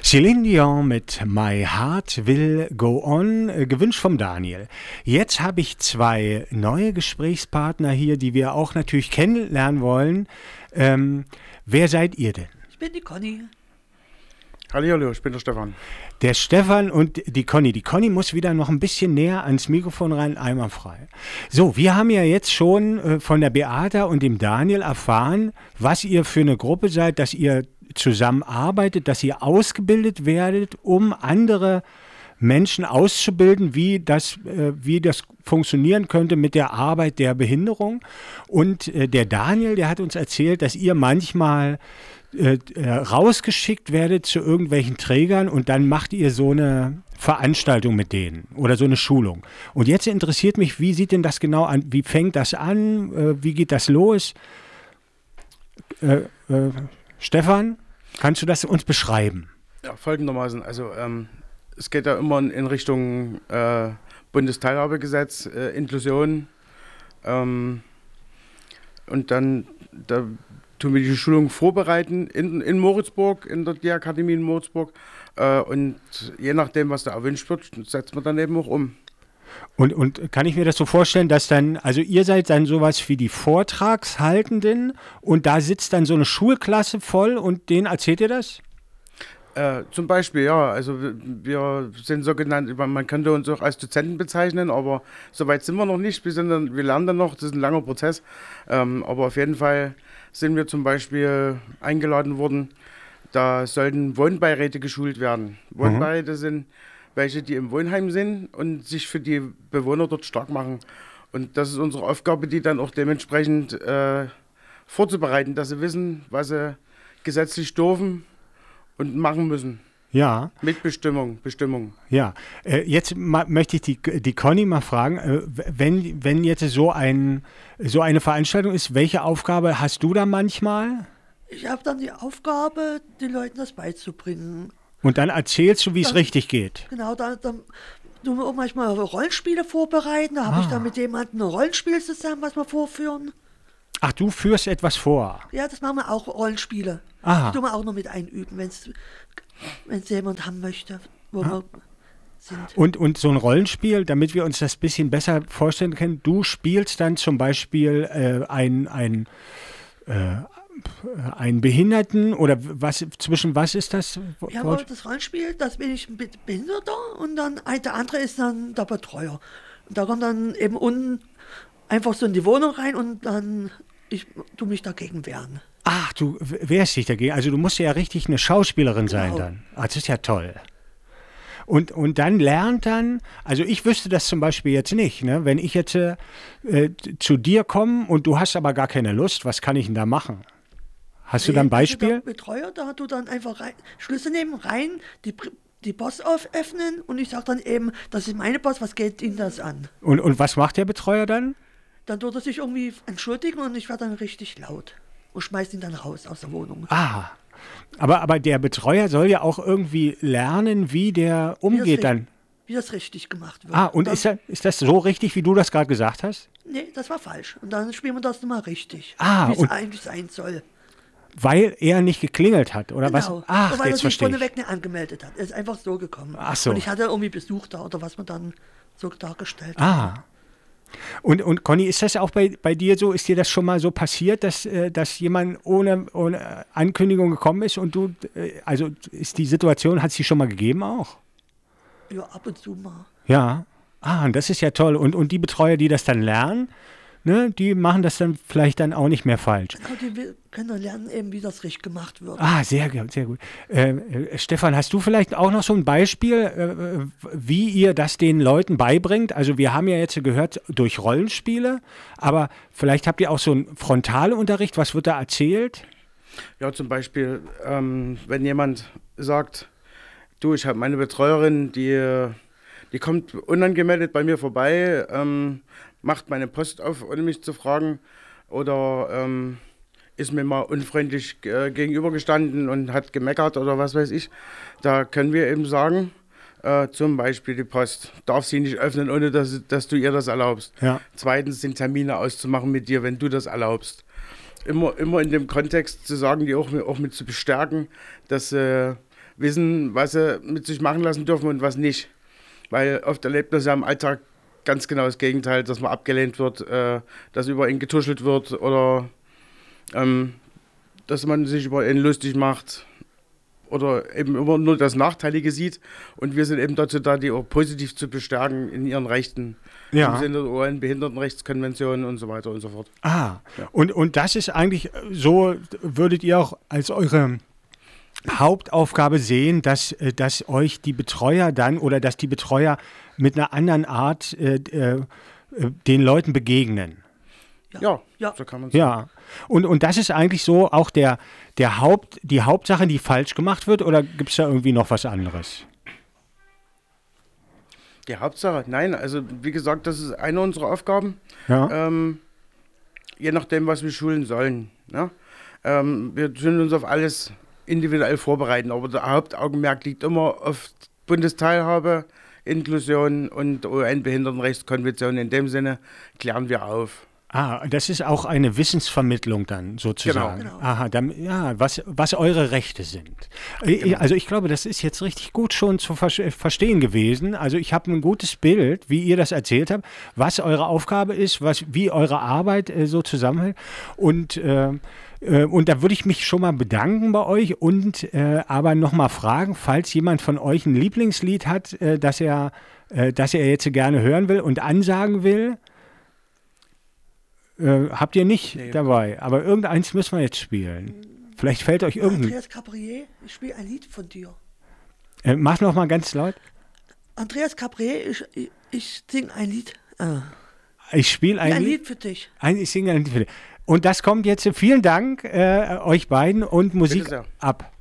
Celine Dion mit My Heart Will Go On, gewünscht vom Daniel. Jetzt habe ich zwei neue Gesprächspartner hier, die wir auch natürlich kennenlernen wollen. Wer seid ihr denn? Ich bin die Conny. Hallihallo, ich bin der Stefan. Der Stefan und die Conny. Die Conny muss wieder noch ein bisschen näher ans Mikrofon rein, einwandfrei. So, wir haben ja jetzt schon von der Beata und dem Daniel erfahren, was ihr für eine Gruppe seid, dass ihr zusammenarbeitet, dass ihr ausgebildet werdet, um andere Menschen auszubilden, wie das funktionieren könnte mit der Arbeit der Behinderung. Und der Daniel, der hat uns erzählt, dass ihr manchmal rausgeschickt werdet zu irgendwelchen Trägern und dann macht ihr so eine Veranstaltung mit denen oder so eine Schulung. Und jetzt interessiert mich, wie sieht denn das genau an? Wie fängt das an? Wie geht das los? Stefan, kannst du das uns beschreiben? Ja, folgendermaßen. Also es geht ja immer in Richtung Bundesteilhabegesetz, Inklusion. Und dann da tun wir die Schulung vorbereiten in Moritzburg, in der Diakademie in Moritzburg. Und je nachdem, was da erwünscht wird, setzt man dann eben auch um. Und kann ich mir das so vorstellen, dass dann, also ihr seid dann sowas wie die Vortragshaltenden und da sitzt dann so eine Schulklasse voll und denen erzählt ihr das? Zum Beispiel, ja, also wir sind sogenannt, man könnte uns auch als Dozenten bezeichnen, aber so weit sind wir noch nicht, wir lernen dann noch, das ist ein langer Prozess, aber auf jeden Fall sind wir zum Beispiel eingeladen worden, da sollten Wohnbeiräte geschult werden. Wohnbeiräte sind welche, die im Wohnheim sind und sich für die Bewohner dort stark machen. Und das ist unsere Aufgabe, die dann auch dementsprechend vorzubereiten, dass sie wissen, was sie gesetzlich dürfen und machen müssen. Ja. Mit Bestimmung. Ja, jetzt möchte ich die Conny mal fragen, wenn jetzt so eine Veranstaltung ist, welche Aufgabe hast du da manchmal? Ich habe dann die Aufgabe, den Leuten das beizubringen. Und dann erzählst du, wie es richtig geht. Genau, dann tun wir auch manchmal Rollenspiele vorbereiten. Da habe ich dann mit jemandem ein Rollenspiel zusammen, was wir vorführen. Ach, du führst etwas vor? Ja, das machen wir auch, Rollenspiele. Aha. Die tun wir auch noch mit einüben, wenn es jemand haben möchte, wo wir sind. Und so ein Rollenspiel, damit wir uns das ein bisschen besser vorstellen können, du spielst dann zum Beispiel einen Behinderten oder was ist das? Ja, aber das Rollenspiel, das bin ich ein Behinderter und dann der andere ist dann der Betreuer. Und da kommt dann eben unten einfach so in die Wohnung rein und dann ich tue mich dagegen wehren. Ach, du wehrst dich dagegen. Also du musst ja richtig eine Schauspielerin sein dann. Ah, das ist ja toll. Und dann lernt dann, also ich wüsste das zum Beispiel jetzt nicht, ne? Wenn ich jetzt zu dir komme und du hast aber gar keine Lust, was kann ich denn da machen? Hast du da ein Beispiel? Also der Betreuer, da hat du dann einfach Schlüssel nehmen, rein, die Post öffnen und ich sage dann eben, das ist meine Post, was geht Ihnen das an? Und was macht der Betreuer dann? Dann tut er sich irgendwie entschuldigen und ich werde dann richtig laut und schmeiß ihn dann raus aus der Wohnung. Ah, aber der Betreuer soll ja auch irgendwie lernen, wie der umgeht dann. Wie das richtig gemacht wird. Ah, und dann, ist das so richtig, wie du das gerade gesagt hast? Nee, das war falsch. Und dann spielen wir das nochmal richtig, wie es eigentlich sein soll. Weil er nicht geklingelt hat, oder was? Ach, weil er sich vorneweg nicht angemeldet hat. Er ist einfach so gekommen. Ach so. Und ich hatte irgendwie Besuch da oder was man dann so dargestellt hat. Ah. Und Conny, ist das auch bei dir so? Ist dir das schon mal so passiert, dass jemand ohne Ankündigung gekommen ist und du, also ist die Situation, hat es die schon mal gegeben auch? Ja, ab und zu mal. Ja. Ah, und das ist ja toll. Und die Betreuer, die das dann lernen, ne, die machen das dann vielleicht dann auch nicht mehr falsch. Genau, die können dann lernen, eben, wie das richtig gemacht wird. Ah, sehr gut, sehr gut. Stefan, hast du vielleicht auch noch so ein Beispiel, wie ihr das den Leuten beibringt? Also wir haben ja jetzt gehört durch Rollenspiele, aber vielleicht habt ihr auch so einen Frontalunterricht. Was wird da erzählt? Ja, zum Beispiel, wenn jemand sagt, du, ich habe meine Betreuerin, die kommt unangemeldet bei mir vorbei, macht meine Post auf, ohne mich zu fragen, oder ist mir mal unfreundlich gegenübergestanden und hat gemeckert oder was weiß ich. Da können wir eben sagen, zum Beispiel die Post darf sie nicht öffnen, ohne dass du ihr das erlaubst. Ja. Zweitens sind Termine auszumachen mit dir, wenn du das erlaubst. Immer in dem Kontext zu sagen, die auch mit zu bestärken, dass wissen, was sie mit sich machen lassen dürfen und was nicht. Weil oft erlebt man ja im Alltag ganz genau das Gegenteil, dass man abgelehnt wird, dass über ihn getuschelt wird oder dass man sich über ihn lustig macht oder eben immer nur das Nachteilige sieht. Und wir sind eben dazu da, die auch positiv zu bestärken in ihren Rechten. Ja. Im Sinne der UN-Behindertenrechtskonvention und so weiter und so fort. Ah, Ja. und das ist eigentlich so, würdet ihr auch als eure Hauptaufgabe sehen, dass euch die Betreuer dann oder dass die Betreuer mit einer anderen Art den Leuten begegnen. Ja, Ja. so kann man sagen. Ja, und das ist eigentlich so auch die Hauptsache, die falsch gemacht wird, oder gibt es da irgendwie noch was anderes? Die Hauptsache, nein, also wie gesagt, das ist eine unserer Aufgaben, Ja, je nachdem, was wir schulen sollen. Ne? Wir tun uns auf alles individuell vorbereiten, aber der Hauptaugenmerk liegt immer auf Bundesteilhabe, Inklusion und UN-Behindertenrechtskonvention. In dem Sinne klären wir auf. das ist auch eine Wissensvermittlung dann sozusagen. Genau. Aha, was eure Rechte sind. Also ich glaube, das ist jetzt richtig gut schon zu verstehen gewesen. Also ich habe ein gutes Bild, wie ihr das erzählt habt, was eure Aufgabe ist, wie eure Arbeit so zusammenhält. Und da würde ich mich schon mal bedanken bei euch und aber noch mal fragen, falls jemand von euch ein Lieblingslied hat, das er jetzt gerne hören will und ansagen will. Habt ihr nicht dabei, aber irgendeins müssen wir jetzt spielen. Vielleicht fällt euch irgendein. Andreas Cabrier, ich spiele ein Lied von dir. Mach noch mal ganz laut. Andreas Cabrier, ich singe ein Lied. Ich spiele Ein Lied für dich. Ich singe ein Lied für dich. Und das kommt jetzt. Vielen Dank euch beiden und Musik Bitte sehr. ab.